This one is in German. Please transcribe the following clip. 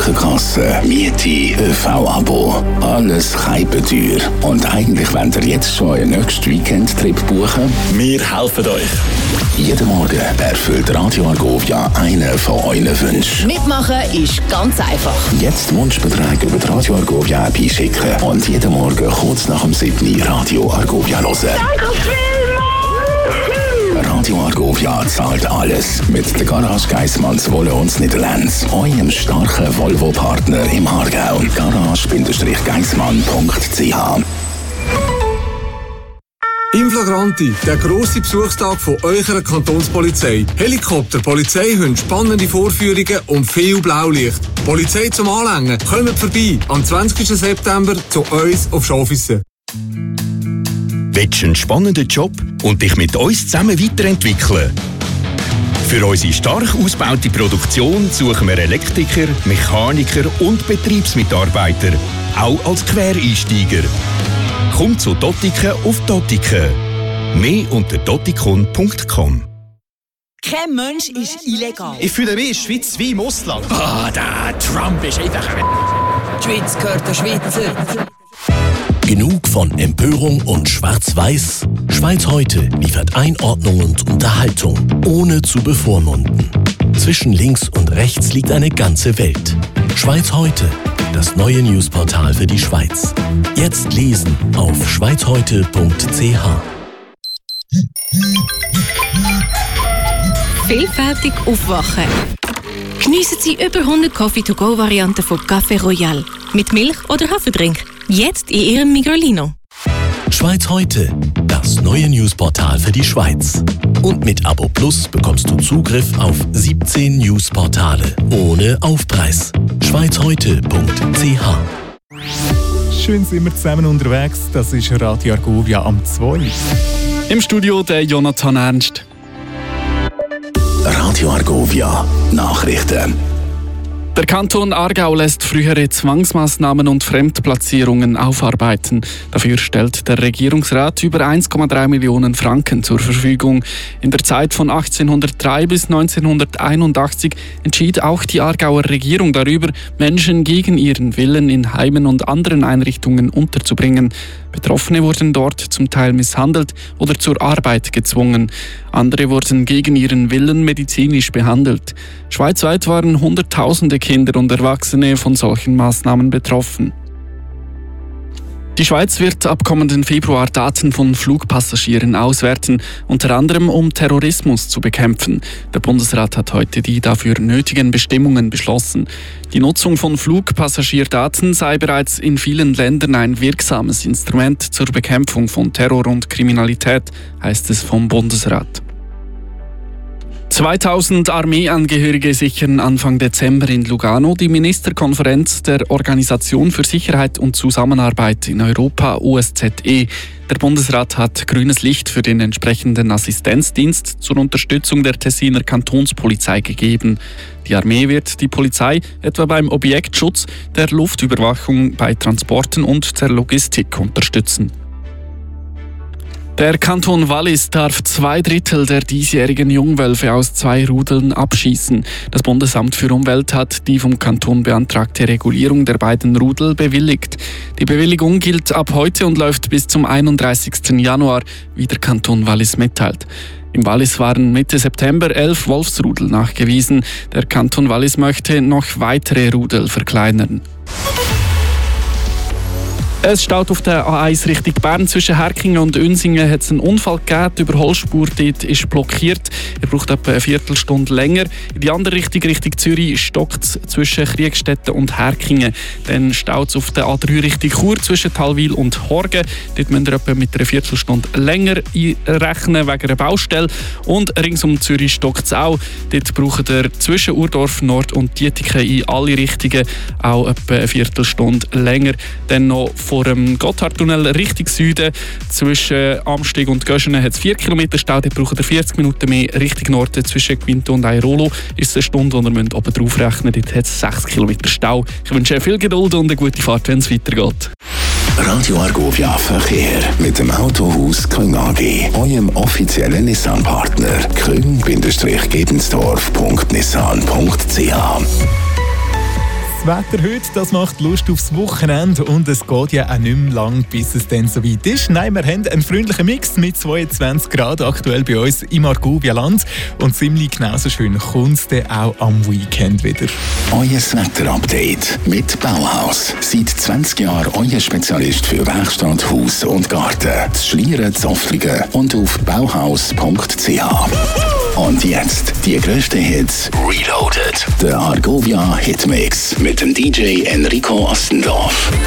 Krankenkasse, Miete, ÖV-Abo. Alles teuer. Und eigentlich wollt ihr jetzt schon einen nächsten Weekend-Trip buchen? Wir helfen euch. Jeden Morgen erfüllt Radio Argovia einen von euren Wünschen. Mitmachen ist ganz einfach. Jetzt Wunschbeträge über die Radio Argovia App einschicken und jeden Morgen kurz nach dem 7. Radio Argovia hören. Danke vielmals! Radio Argovia zahlt alles mit der Garage Geissmanns Wolle und Niederlands, eurem starken Volvo-Partner im Aargau. Garage-geissmann.ch. Inflagranti, der grosse Besuchstag von eurer Kantonspolizei. Helikopter, Polizeihunde, spannende Vorführungen und viel Blaulicht. Polizei zum Anlängen, kommt vorbei am 20. September zu uns auf Schafisse. Willst du einen spannenden Job und dich mit uns zusammen weiterentwickeln? Für unsere stark ausgebaute Produktion suchen wir Elektriker, Mechaniker und Betriebsmitarbeiter, auch als Quereinsteiger. Komm zu Dottiken auf Dottiken. Mehr unter dottikon.com. Kein Mensch ist illegal. Ich fühle mich in der Schweiz wie im Ausland. Der Trump ist einfach... Die Schweiz gehört der Schweizer. Genug von Empörung und Schwarz-Weiß? Schweiz heute liefert Einordnung und Unterhaltung, ohne zu bevormunden. Zwischen links und rechts liegt eine ganze Welt. Schweiz heute, das neue Newsportal für die Schweiz. Jetzt lesen auf schweizheute.ch. Vielfältig aufwachen. Geniessen Sie über 100 Coffee-to-go-Varianten von Café Royal. Mit Milch oder Haferdrink. Jetzt in Ihrem Migrolino. Schweiz heute, das neue Newsportal für die Schweiz. Und mit Abo Plus bekommst du Zugriff auf 17 Newsportale ohne Aufpreis. schweizheute.ch. Schön sind wir zusammen unterwegs. Das ist Radio Argovia am 2. Im Studio der Jonathan Ernst. Radio Argovia Nachrichten. Der Kanton Aargau lässt frühere Zwangsmaßnahmen und Fremdplatzierungen aufarbeiten. Dafür stellt der Regierungsrat über 1,3 Millionen Franken zur Verfügung. In der Zeit von 1803 bis 1981 entschied auch die Aargauer Regierung darüber, Menschen gegen ihren Willen in Heimen und anderen Einrichtungen unterzubringen. Betroffene wurden dort zum Teil misshandelt oder zur Arbeit gezwungen. Andere wurden gegen ihren Willen medizinisch behandelt. Schweizweit waren Hunderttausende Kinder und Erwachsene von solchen Maßnahmen betroffen. Die Schweiz wird ab kommenden Februar Daten von Flugpassagieren auswerten, unter anderem um Terrorismus zu bekämpfen. Der Bundesrat hat heute die dafür nötigen Bestimmungen beschlossen. Die Nutzung von Flugpassagierdaten sei bereits in vielen Ländern ein wirksames Instrument zur Bekämpfung von Terror und Kriminalität, heißt es vom Bundesrat. 2000 Armeeangehörige sichern Anfang Dezember in Lugano die Ministerkonferenz der Organisation für Sicherheit und Zusammenarbeit in Europa, OSZE. Der Bundesrat hat grünes Licht für den entsprechenden Assistenzdienst zur Unterstützung der Tessiner Kantonspolizei gegeben. Die Armee wird die Polizei etwa beim Objektschutz, der Luftüberwachung, bei Transporten und der Logistik unterstützen. Der Kanton Wallis darf 2/3 der diesjährigen Jungwölfe aus 2 Rudeln abschießen. Das Bundesamt für Umwelt hat die vom Kanton beantragte Regulierung der beiden Rudel bewilligt. Die Bewilligung gilt ab heute und läuft bis zum 31. Januar, wie der Kanton Wallis mitteilt. Im Wallis waren Mitte September 11 Wolfsrudel nachgewiesen. Der Kanton Wallis möchte noch weitere Rudel verkleinern. Es staut auf der A1 Richtung Bern. Zwischen Herkingen und Unsingen hat es einen Unfall gegeben. Die Überholspur dort ist blockiert. Er braucht etwa eine Viertelstunde länger. In die andere Richtung, Richtung Zürich, stockt es zwischen Kriegstetten und Herkingen. Dann staut es auf der A3 Richtung Chur zwischen Talwil und Horgen. Dort müsst ihr etwa mit einer Viertelstunde länger einrechnen wegen einer Baustelle. Und rings um Zürich stockt es auch. Dort braucht ihr zwischen Urdorf Nord und Dietiken in alle Richtungen auch etwa eine Viertelstunde länger. Dann noch vor dem Gotthardtunnel Richtung Süden zwischen Amsteg und Göschenen hat es 4 Kilometer Stau. Dort braucht ihr 40 Minuten mehr. Richtung Norden zwischen Quinto und Airolo ist es eine Stunde, und ihr müsst oben drauf rechnen. Dort hat es 6 Kilometer Stau. Ich wünsche viel Geduld und eine gute Fahrt, wenn es weitergeht. Radio Argovia Verkehr mit dem Autohaus Küng AG, eurem offiziellen Nissan-Partner. Küng-Gebensdorf.nissan.ch. Wetter heute, das macht Lust aufs Wochenende und es geht ja auch nicht mehr lang, bis es dann so weit ist. Nein, wir haben einen freundlichen Mix mit 22 Grad aktuell bei uns im Argovia-Land und ziemlich genauso schön kommt es dann auch am Weekend wieder. Euer Wetterupdate mit Bauhaus. Seit 20 Jahren euer Spezialist für Werkstatt, Haus und Garten. Das Schlieren, Zoftlingen und auf bauhaus.ch. Und jetzt die grössten Hits Reloaded. Der Argovia Hitmix mit dem DJ Enrico Ostendorf.